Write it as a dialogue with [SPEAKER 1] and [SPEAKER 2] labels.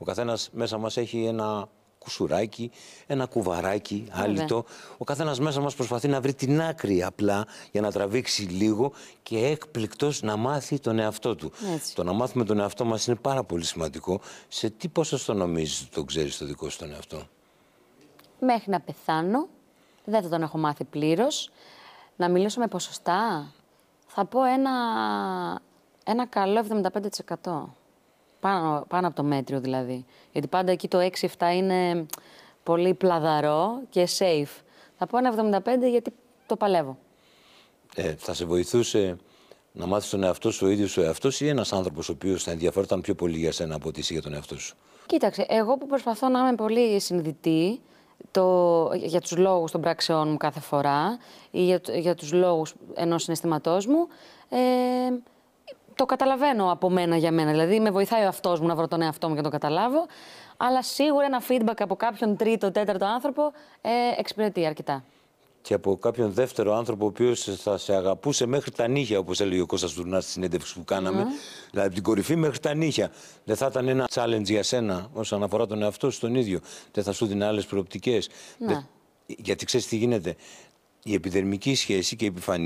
[SPEAKER 1] καθένας μέσα μας έχει ένα κουσουράκι, ένα κουβαράκι, άλυτο. Ο καθένας μέσα μας προσπαθεί να βρει την άκρη απλά για να τραβήξει λίγο και έκπληκτος να μάθει τον εαυτό του.
[SPEAKER 2] Έτσι.
[SPEAKER 1] Το να μάθουμε τον εαυτό μας είναι πάρα πολύ σημαντικό. Σε τι ποσοστό νομίζεις ότι τον ξέρεις το δικό σου τον εαυτό?
[SPEAKER 2] Μέχρι να πεθάνω, δεν θα τον έχω μάθει πλήρως. Να μιλήσω με ποσοστά, θα πω ένα καλό 75%. Πάνω από το μέτριο δηλαδή. Γιατί πάντα εκεί το 6-7 είναι πολύ πλαδαρό και safe. Θα πω ένα 75% γιατί το παλεύω.
[SPEAKER 1] Θα σε βοηθούσε να μάθεις τον εαυτό σου ο ίδιος ο εαυτός ή ένας άνθρωπος ο οποίος θα ενδιαφέρονταν πιο πολύ για σένα από ότι εσύ για τον εαυτό σου?
[SPEAKER 2] Κοίταξε, εγώ που προσπαθώ να είμαι πολύ συνειδητή για τους λόγους των πράξεών μου κάθε φορά ή για τους λόγους ενός συναισθήματός μου, το καταλαβαίνω από μένα για μένα. Δηλαδή, με βοηθάει ο εαυτός μου να βρω τον εαυτό μου και να το καταλάβω. Αλλά σίγουρα ένα feedback από κάποιον τρίτο, τέταρτο άνθρωπο εξυπηρετεί αρκετά.
[SPEAKER 1] Και από κάποιον δεύτερο άνθρωπο, ο οποίος θα σε αγαπούσε μέχρι τα νύχια, όπως έλεγε ο Κώστας Τουρνάς στη συνέντευξη που κάναμε. Δηλαδή, από την κορυφή μέχρι τα νύχια. Δεν θα ήταν ένα challenge για σένα όσον αφορά τον εαυτό σου τον ίδιο? Δεν θα σου δίνει άλλες προοπτικές? Γιατί ξέρεις τι γίνεται? Η επιδερμική σχέση και η επιφανή